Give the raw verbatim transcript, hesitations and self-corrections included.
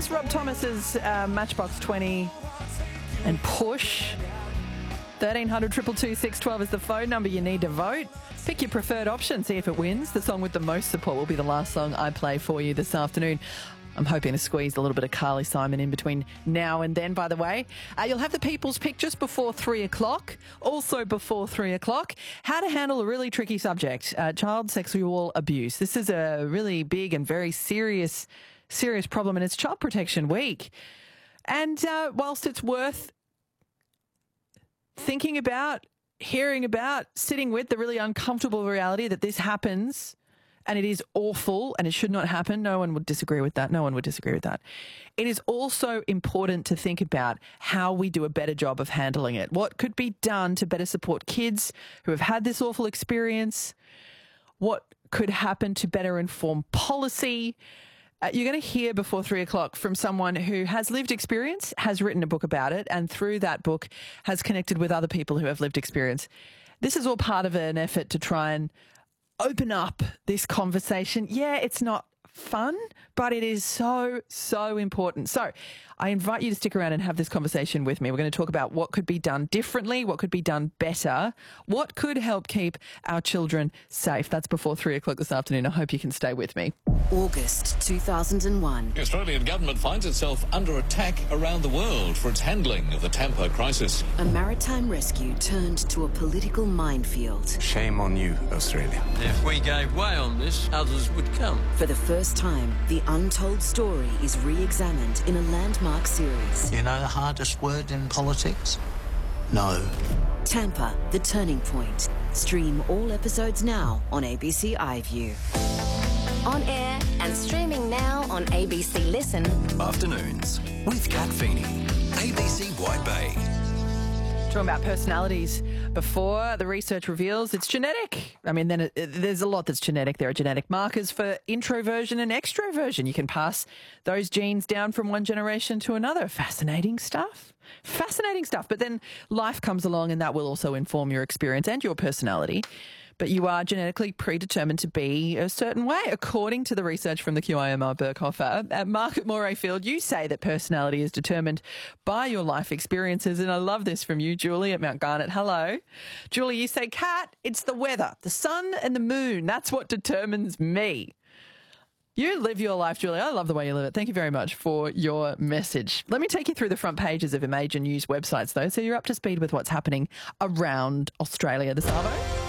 Thomas, Rob Thomas's uh, Matchbox twenty and Push. thirteen hundred, two two two, six one two is the phone number you need to vote. Pick your preferred option, see if it wins. The song with the most support will be the last song I play for you this afternoon. I'm hoping to squeeze a little bit of Carly Simon in between now and then, by the way. Uh, you'll have the People's Pick just before three o'clock. Also before three o'clock, how to handle a really tricky subject, uh, child sexual abuse. This is a really big and very serious, serious problem, and it's Child Protection Week. And uh, whilst it's worth thinking about, hearing about, sitting with the really uncomfortable reality that this happens, and it is awful and it should not happen. No one would disagree with that. No one would disagree with that. It is also important to think about how we do a better job of handling it. What could be done to better support kids who have had this awful experience? What could happen to better inform policy? Uh, you're going to hear before three o'clock from someone who has lived experience, has written a book about it, and through that book has connected with other people who have lived experience. This is all part of an effort to try and open up this conversation. Yeah, it's not fun, but it is so, so important. So I invite you to stick around and have this conversation with me. We're going to talk about what could be done differently, what could be done better, what could help keep our children safe. That's before three o'clock this afternoon. I hope you can stay with me. August two thousand one. The Australian government finds itself under attack around the world for its handling of the Tampa crisis. A maritime rescue turned to a political minefield. Shame on you, Australia. If we gave way on this, others would come. For the first time, the untold story is re-examined in a landmark series. You know the hardest word in politics? No. Tampa, The Turning Point. Stream all episodes now on A B C iView. On air and streaming now on A B C Listen. Afternoons with Kat Feeney, A B C White Bay. Talking about personalities before, the research reveals it's genetic. I mean, then it, it, there's a lot that's genetic. There are genetic markers for introversion and extroversion. You can pass those genes down from one generation to another. Fascinating stuff. Fascinating stuff. But then life comes along and that will also inform your experience and your personality. But you are genetically predetermined to be a certain way, according to the research from the Q I M R Berghofer. At Market Morayfield, you say that personality is determined by your life experiences, and I love this from you, Julie, at Mount Garnet. Hello. Julie, you say, Kat, it's the weather, the sun and the moon. That's what determines me. You live your life, Julie. I love the way you live it. Thank you very much for your message. Let me take you through the front pages of major news websites, though, so you're up to speed with what's happening around Australia this hour.